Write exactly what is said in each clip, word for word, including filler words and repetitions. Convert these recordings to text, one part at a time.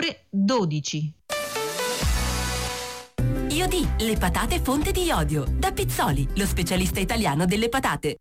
ore dodici. Iodi, le patate fonte di iodio. Da Pizzoli, lo specialista italiano delle patate.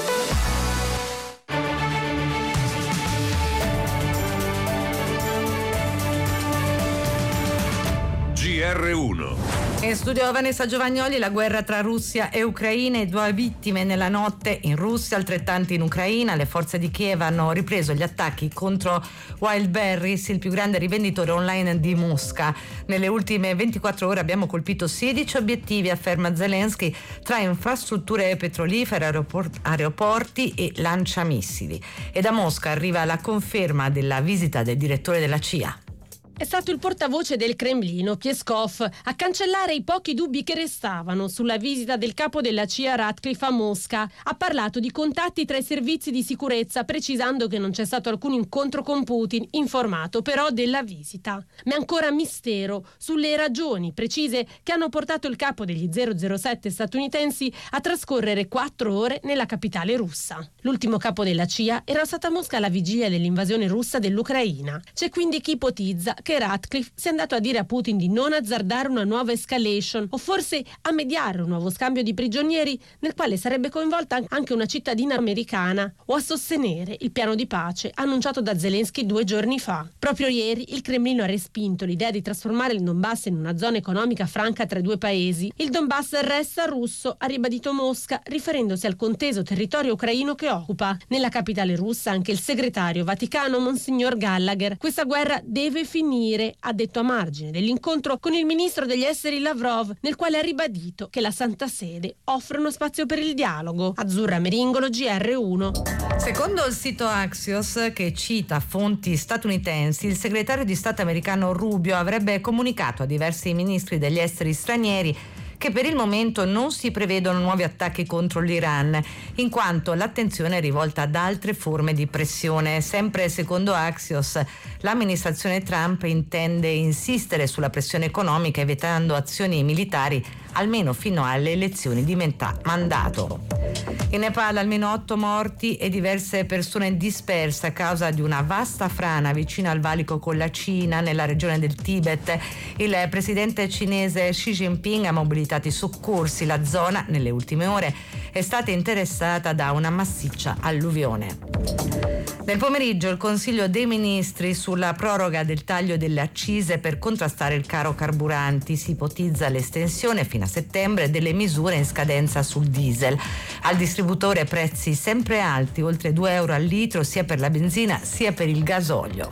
G R uno. In studio Vanessa Giovagnoli. La guerra tra Russia e Ucraina, due vittime nella notte in Russia, altrettanti in Ucraina. Le forze di Kiev hanno ripreso gli attacchi contro Wildberries, il più grande rivenditore online di Mosca. Nelle ultime ventiquattro ore abbiamo colpito sedici obiettivi, afferma Zelensky, tra infrastrutture petrolifere, aeroport- aeroporti e lanciamissili. E da Mosca arriva la conferma della visita del direttore della C I A. È stato il portavoce del Cremlino, Peskov, a cancellare i pochi dubbi che restavano sulla visita del capo della C I A Ratcliffe a Mosca. Ha parlato di contatti tra i servizi di sicurezza, precisando che non c'è stato alcun incontro con Putin, informato però della visita. Ma è ancora mistero sulle ragioni precise che hanno portato il capo degli zero zero sette statunitensi a trascorrere quattro ore nella capitale russa. L'ultimo capo della C I A era stato a Mosca alla vigilia dell'invasione russa dell'Ucraina. C'è quindi chi ipotizza che Ratcliffe sia andato a dire a Putin di non azzardare una nuova escalation o forse a mediare un nuovo scambio di prigionieri nel quale sarebbe coinvolta anche una cittadina americana, o a sostenere il piano di pace annunciato da Zelensky due giorni fa. Proprio ieri il Cremlino ha respinto l'idea di trasformare il Donbass in una zona economica franca tra i due paesi. Il Donbass resta russo, ha ribadito Mosca, riferendosi al conteso territorio ucraino che occupa. Nella capitale russa anche il segretario vaticano Monsignor Gallagher. Questa guerra deve finire, ha detto a margine dell'incontro con il ministro degli esteri Lavrov, nel quale ha ribadito che la Santa Sede offre uno spazio per il dialogo. Azzurra Meringolo, G R uno. Secondo il sito Axios, che cita fonti statunitensi, il segretario di Stato americano Rubio avrebbe comunicato a diversi ministri degli esteri stranieri che per il momento non si prevedono nuovi attacchi contro l'Iran, in quanto l'attenzione è rivolta ad altre forme di pressione. Sempre secondo Axios, l'amministrazione Trump intende insistere sulla pressione economica, evitando azioni militari almeno fino alle elezioni di metà mandato. In Nepal almeno otto morti e diverse persone disperse a causa di una vasta frana vicino al valico con la Cina, nella regione del Tibet. Il presidente cinese Xi Jinping ha mobilitato i soccorsi. La zona, nelle ultime ore, è stata interessata da una massiccia alluvione. Nel pomeriggio il Consiglio dei Ministri sulla proroga del taglio delle accise per contrastare il caro carburanti. Si ipotizza l'estensione fino a settembre delle misure in scadenza sul diesel. Al distributore prezzi sempre alti, oltre due euro al litro, sia per la benzina sia per il gasolio.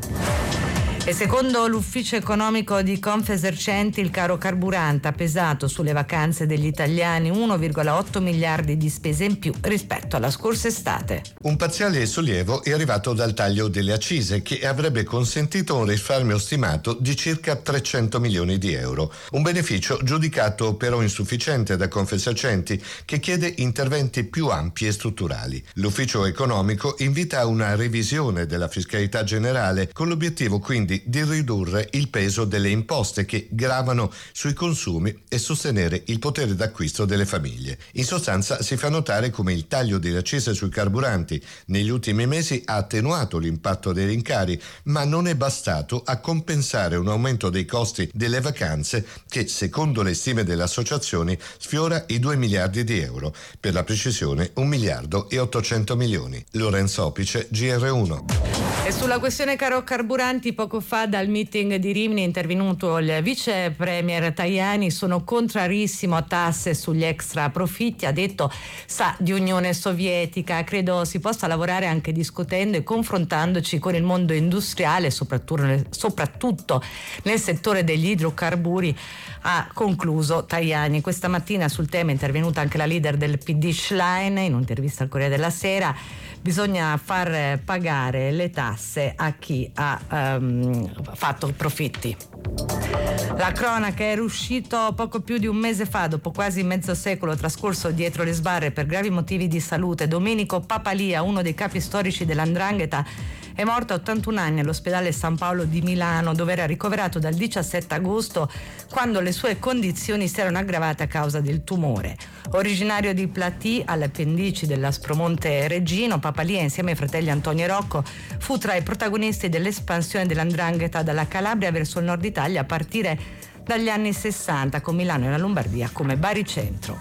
E secondo l'ufficio economico di Confesercenti, il caro carburante ha pesato sulle vacanze degli italiani uno virgola otto miliardi di spese in più rispetto alla scorsa estate. Un parziale sollievo è arrivato dal taglio delle accise, che avrebbe consentito un risparmio stimato di circa trecento milioni di euro. Un beneficio giudicato però insufficiente da Confesercenti, che chiede interventi più ampi e strutturali. L'ufficio economico invita a una revisione della fiscalità generale, con l'obiettivo quindi di ridurre il peso delle imposte che gravano sui consumi e sostenere il potere d'acquisto delle famiglie. In sostanza si fa notare come il taglio delle accise sui carburanti negli ultimi mesi ha attenuato l'impatto dei rincari, ma non è bastato a compensare un aumento dei costi delle vacanze che, secondo le stime delle associazioni, sfiora i due miliardi di euro. Per la precisione un miliardo e ottocento milioni. Lorenzo Opice, G R uno. E sulla questione caro carburanti, poco fa dal meeting di Rimini è intervenuto il vice premier Tajani. Sono contrarissimo a tasse sugli extra profitti, ha detto, sa di Unione Sovietica. Credo si possa lavorare anche discutendo e confrontandoci con il mondo industriale, soprattutto nel, soprattutto nel settore degli idrocarburi, ha concluso Tajani. Questa mattina sul tema è intervenuta anche la leader del P D Schlein in un'intervista al Corriere della Sera. Bisogna far pagare le tasse a chi ha um, fatto profitti. La cronaca: è riuscito poco più di un mese fa, dopo quasi mezzo secolo trascorso dietro le sbarre per gravi motivi di salute, Domenico Papalia, uno dei capi storici dell'Andrangheta, È morto a ottantuno anni all'ospedale San Paolo di Milano, dove era ricoverato dal diciassette agosto, quando le sue condizioni si erano aggravate a causa del tumore. Originario di Platì, alle appendici dell'Aspromonte Reggino, Papalia, insieme ai fratelli Antonio e Rocco, fu tra i protagonisti dell'espansione dell'Ndrangheta dalla Calabria verso il nord Italia a partire dagli anni sessanta, con Milano e la Lombardia come baricentro.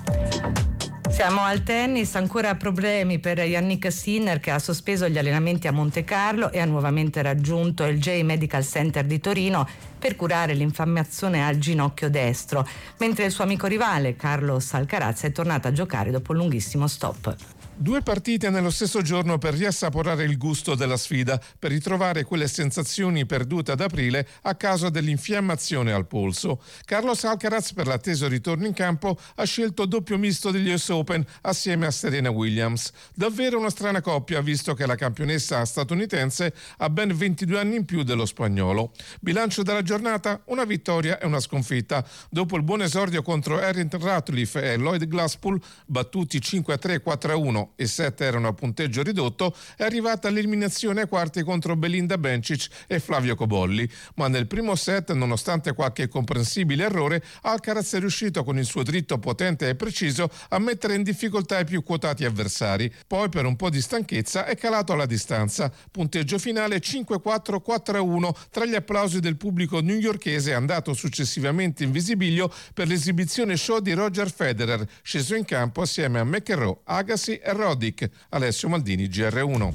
Siamo al tennis, ancora problemi per Yannick Sinner, che ha sospeso gli allenamenti a Monte Carlo e ha nuovamente raggiunto il J Medical Center di Torino per curare l'infiammazione al ginocchio destro, mentre il suo amico rivale Carlos Alcaraz è tornato a giocare dopo un lunghissimo stop. Due partite nello stesso giorno per riassaporare il gusto della sfida, per ritrovare quelle sensazioni perdute ad aprile a causa dell'infiammazione al polso. Carlos Alcaraz, per l'atteso ritorno in campo, ha scelto doppio misto degli U S Open assieme a Serena Williams. Davvero una strana coppia, visto che la campionessa statunitense ha ben ventidue anni in più dello spagnolo. Bilancio della giornata: una vittoria e una sconfitta. Dopo il buon esordio contro Erin Ratcliffe e Lloyd Glasspool, battuti cinque a tre, quattro a uno e sette erano a punteggio ridotto, è arrivata l'eliminazione ai quarti contro Belinda Bencic e Flavio Cobolli, ma nel primo set, nonostante qualche comprensibile errore, Alcaraz è riuscito con il suo dritto potente e preciso a mettere in difficoltà i più quotati avversari. Poi, per un po' di stanchezza, è calato alla distanza. Punteggio finale cinque a quattro, quattro a uno, tra gli applausi del pubblico newyorkese, andato successivamente in visibilio per l'esibizione show di Roger Federer, sceso in campo assieme a McEnroe, Agassi e Roddick. Alessio Maldini, G R uno.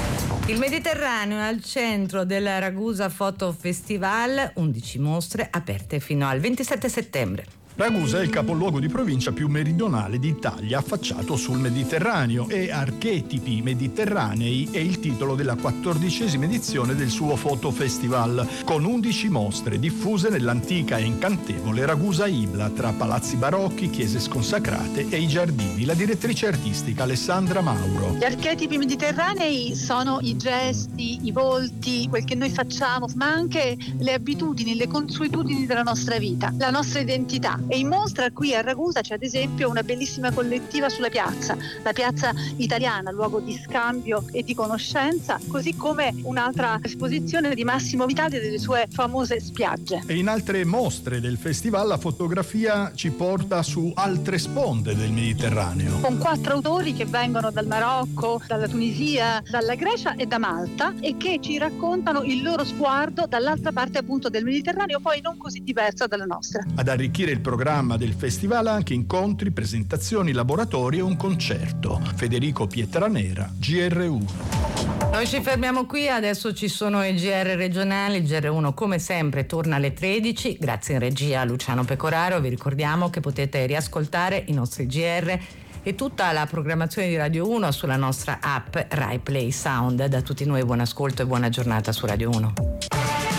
Il Mediterraneo è al centro del Ragusa Photo Festival, undici mostre aperte fino al ventisette settembre. Ragusa è il capoluogo di provincia più meridionale d'Italia, affacciato sul Mediterraneo, e Archetipi mediterranei è il titolo della quattordicesima edizione del suo fotofestival, con undici mostre diffuse nell'antica e incantevole Ragusa Ibla, tra palazzi barocchi, chiese sconsacrate e i giardini. La direttrice artistica Alessandra Mauro. Gli archetipi mediterranei sono i gesti, i volti, quel che noi facciamo, ma anche le abitudini, le consuetudini della nostra vita, la nostra identità. E in mostra qui a Ragusa c'è ad esempio una bellissima collettiva sulla piazza, la piazza italiana, luogo di scambio e di conoscenza, così come un'altra esposizione di Massimo Vitali delle sue famose spiagge. E in altre mostre del festival la fotografia ci porta su altre sponde del Mediterraneo. Con quattro autori che vengono dal Marocco, dalla Tunisia, dalla Grecia e da Malta, e che ci raccontano il loro sguardo dall'altra parte appunto del Mediterraneo, poi non così diversa dalla nostra. Ad arricchire il programma del festival anche incontri, presentazioni, laboratori e un concerto. Federico Pietranera, G R uno. Noi ci fermiamo qui, adesso ci sono i G R regionali. Il G R uno come sempre torna alle tredici, grazie in regia a Luciano Pecoraro. Vi ricordiamo che potete riascoltare i nostri G R e tutta la programmazione di Radio uno sulla nostra app Rai Play Sound. Da tutti noi buon ascolto e buona giornata su Radio uno.